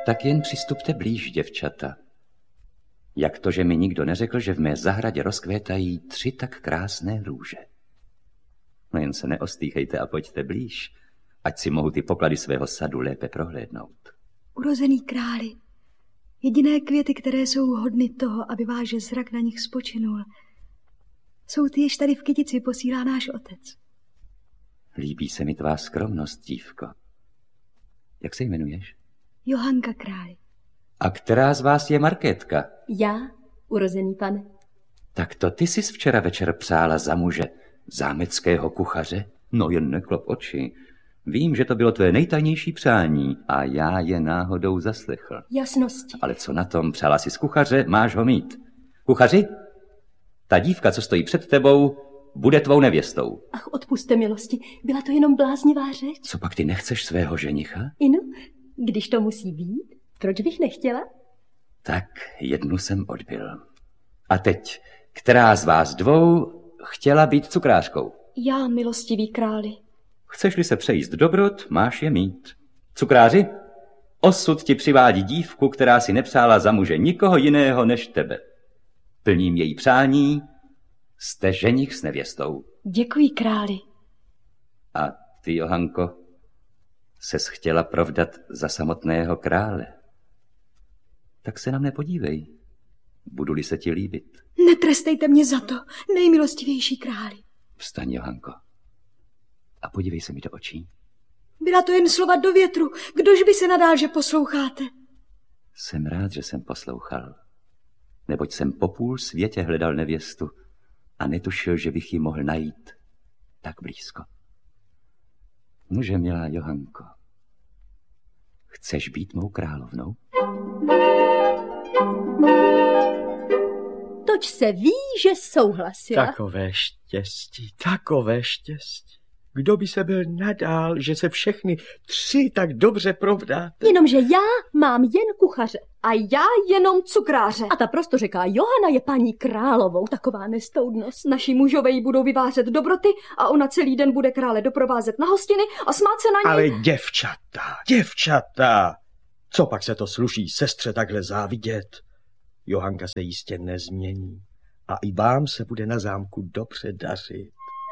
Tak jen přistupte blíž, děvčata. Jak to, že mi nikdo neřekl, že v mé zahradě rozkvétají 3 tak krásné růže? No jen se neostýchejte a pojďte blíž, ať si mohu ty poklady svého sadu lépe prohlédnout. Urozený králi, jediné květy, které jsou hodny toho, aby váš zrak na nich spočinul, jsou ty, jež tady v kytici posílá náš otec. Líbí se mi tvá skromnost, dívko. Jak se jmenuješ? Johanka, králi. A která z vás je Markétka? Já, urozený pane. Tak to ty jsi včera večer přála za muže zámeckého kuchaře? No jen neklop oči. Vím, že to bylo tvé nejtajnější přání a já je náhodou zaslechl. Jasnosti. Ale co na tom? Přála jsi z kuchaře, máš ho mít. Kuchaři, ta dívka, co stojí před tebou, bude tvou nevěstou. Ach, odpusťte milosti, byla to jenom bláznivá řeč. Co pak ty nechceš svého ženicha? Inu, když to musí být, proč bych nechtěla? Tak jednu jsem odbyl. A teď, která z vás dvou chtěla být cukrářkou? Já, milostivý králi. Chceš-li se přejíst dobrot, máš je mít. Cukráři, osud ti přivádí dívku, která si nepřála za muže nikoho jiného než tebe. Plním její přání, jste ženich s nevěstou. Děkuji, králi. A ty, Johanko, ses chtěla provdat za samotného krále. Tak se na mne podívej, budu-li se ti líbit. Netrestejte mě za to, nejmilostivější králi. Vstaň, Johanko, a podívej se mi do očí. Byla to jen slova do větru, kdož by se nadál, že posloucháte? Jsem rád, že jsem poslouchal, neboť jsem po půl světě hledal nevěstu a netušil, že bych ji mohl najít tak blízko. Nuže, milá Johanko, chceš být mou královnou? Toť se ví, že souhlasila. Takové štěstí. Kdo by se byl nadál, že se všechny 3 tak dobře provdáte? Jenomže já mám jen kuchaře. A já jenom cukráře. A ta prostořeká Johana je paní královou, taková nestoudnost. Naši mužové jí budou vyvářet dobroty a ona celý den bude krále doprovázet na hostiny a smát se na něj. Ale děvčata, co pak se to sluší sestře takhle závidět? Johanka se jistě nezmění a i vám se bude na zámku dobře dařit.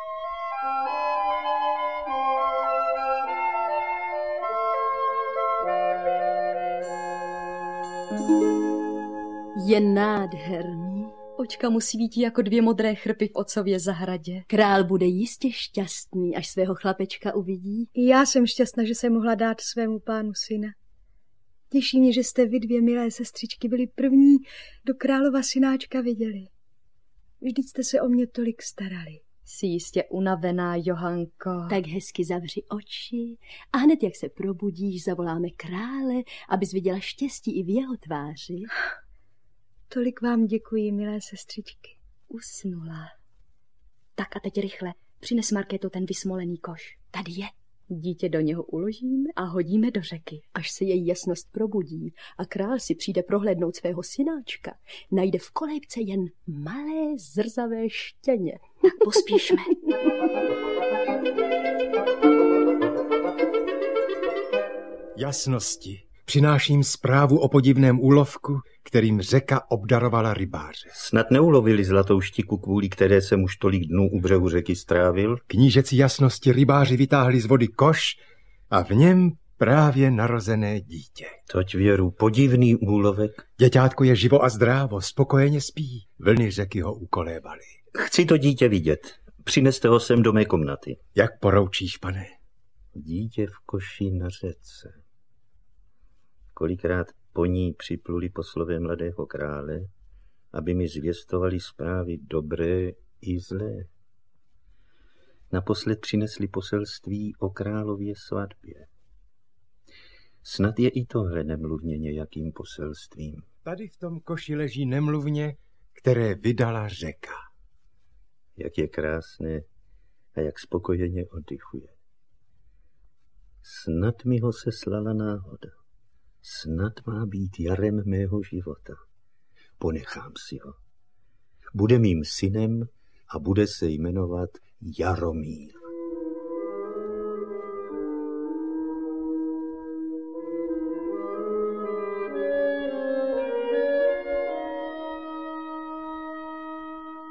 Je nádherný. Očka mu svítí jako 2 modré chrpy v otcově zahradě. Král bude jistě šťastný, až svého chlapečka uvidí. I já jsem šťastná, že jsem mohla dát svému pánu syna. Těší mě, že jste vy 2 milé sestřičky byli první, kdo králova synáčka viděli. Vždyť jste se o mě tolik starali. Jsi jistě unavená, Johanko. Tak hezky zavři oči a hned, jak se probudíš, zavoláme krále, abys viděla štěstí i v jeho tváři. Tolik vám děkuji, milé sestřičky. Usnula. Tak a teď rychle, přines Markéto ten vysmolený koš. Tady je. Dítě do něho uložíme a hodíme do řeky. Až se její jasnost probudí a král si přijde prohlédnout svého synáčka, najde v kolébce jen malé zrzavé štěně. Tak pospíšme. Jasnosti, přináším zprávu o podivném úlovku, kterým řeka obdarovala rybáře. Snad neulovili zlatou štiku, kvůli které jsem už tolik dnů u břehu řeky strávil? Knížecí jasnosti rybáři vytáhli z vody koš a v něm právě narozené dítě. Toť věru, podivný úlovek. Děťátko je živo a zdrávo, spokojeně spí. Vlny řeky ho ukolévaly. Chci to dítě vidět. Přineste ho sem do mé komnaty. Jak poroučíš, pane? Dítě v koši na řece. Kolikrát po ní připluli poslové mladého krále, aby mi zvěstovali zprávy dobré i zlé. Naposled přinesli poselství o králově svatbě. Snad je i tohle nemluvně nějakým poselstvím. Tady v tom koši leží nemluvně, které vydala řeka. Jak je krásné a jak spokojeně oddychuje. Snad mi ho seslala náhoda. Snad má být jarem mého života. Ponechám si ho. Bude mým synem a bude se jmenovat Jaromír.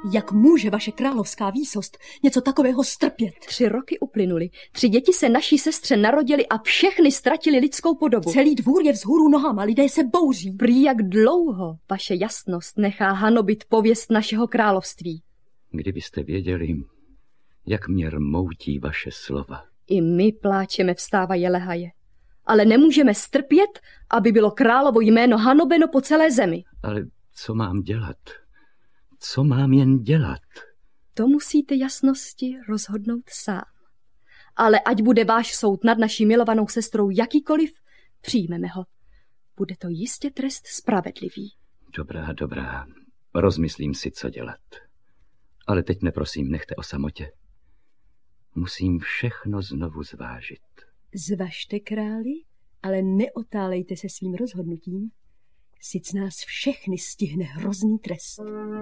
Jak může vaše královská výsost něco takového strpět? 3 roky uplynuly, 3 děti se naší sestře narodily a všechny ztratili lidskou podobu. Celý dvůr je vzhůru nohama, lidé se bouří. Prý jak dlouho vaše jasnost nechá hanobit pověst našeho království. Kdybyste věděli, jak mě rmoutí vaše slova. I my pláčeme vstávaje lehaje, ale nemůžeme strpět, aby bylo královo jméno hanobeno po celé zemi. Ale co mám dělat? Co mám jen dělat? To musíte jasnosti rozhodnout sám. Ale ať bude váš soud nad naší milovanou sestrou jakýkoliv, přijmeme ho. Bude to jistě trest spravedlivý. Dobrá. Rozmyslím si, co dělat. Ale teď mě prosím nechte o samotě. Musím všechno znovu zvážit. Zvažte, králi, ale neotálejte se svým rozhodnutím. Sic nás všechny stihne hrozný trest.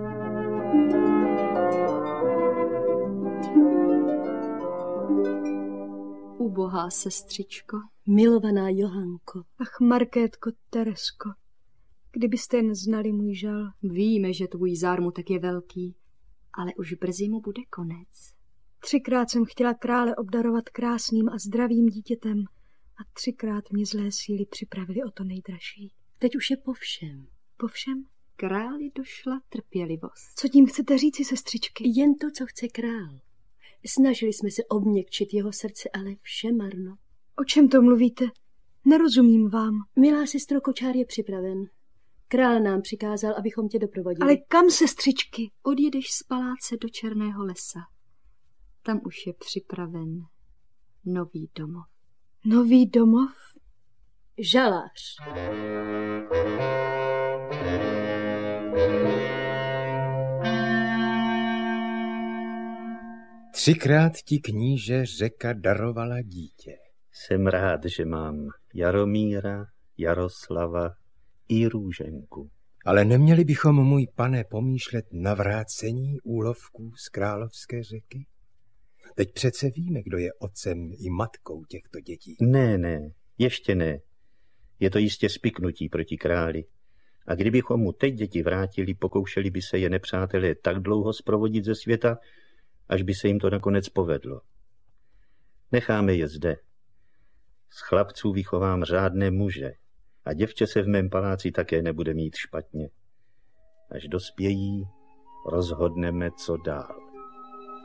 Ubohá sestřičko. Milovaná Johanko. Ach, Markétko, Teresko, kdybyste jen znali můj žal. Víme, že tvůj zármutek je velký, ale už brzy mu bude konec. 3krát jsem chtěla krále obdarovat krásným a zdravým dítětem a 3krát mě zlé síly připravili o to nejdražší. Teď už je po všem. Po všem? Králi došla trpělivost. Co tím chcete říci, sestřičky? Jen to, co chce král. Snažili jsme se obměkčit jeho srdce, ale vše marno. O čem to mluvíte? Nerozumím vám. Milá sestro, kočár je připraven. Král nám přikázal, abychom tě doprovodili. Ale kam, sestřičky? Odjedeš z paláce do Černého lesa. Tam už je připraven nový domov. Nový domov? Žalář. Třikrát ti, kníže, řeka darovala dítě. Jsem rád, že mám Jaromíra, Jaroslava i Růženku. Ale neměli bychom, můj pane, pomýšlet na vrácení úlovků z královské řeky? Teď přece víme, kdo je otcem i matkou těchto dětí. Ne, ještě ne. Je to jistě spiknutí proti králi. A kdybychom mu teď děti vrátili, pokoušeli by se je nepřátelé tak dlouho zprovodit ze světa, až by se jim to nakonec povedlo. Necháme je zde. Z chlapců vychovám řádné muže a děvče se v mém paláci také nebude mít špatně. Až dospějí, rozhodneme, co dál.